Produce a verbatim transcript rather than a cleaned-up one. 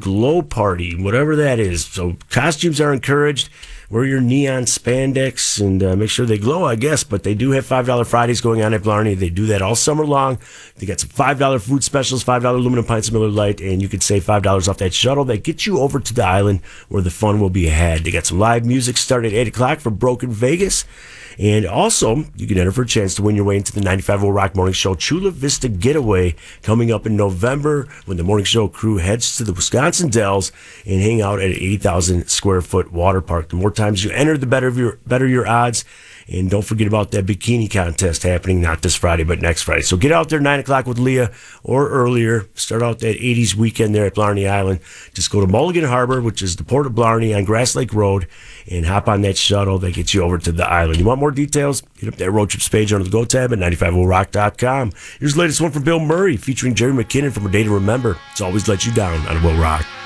Glow Party, whatever that is. So costumes are encouraged. Wear your neon spandex and uh, make sure they glow, I guess. But they do have five dollar Fridays going on at Blarney. They do that all summer long. They got some five dollar food specials, five dollar aluminum pints of Miller Lite, and you can save five dollars off that shuttle that gets you over to the island where the fun will be had. They got some live music starting at eight o'clock for Broken Vegas. And also, you can enter for a chance to win your way into the ninety-five Will Rock Morning Show Chula Vista Getaway coming up in November when the Morning Show crew heads to the Wisconsin Dells and hang out at an eighty thousand square foot water park. The more times you enter, the better your better your odds. And don't forget about that bikini contest happening not this Friday, but next Friday. So get out there nine o'clock with Leah or earlier. Start out that eighties weekend there at Blarney Island. Just go to Mulligan Harbor, which is the port of Blarney on Grass Lake Road, and hop on that shuttle that gets you over to the island. You want more details? Hit up that road trips page under the Go tab at ninety-five will rock dot com. Here's the latest one from Bill Murray featuring Jerry McKinnon from A Day to Remember. It's always let you down on Will Rock.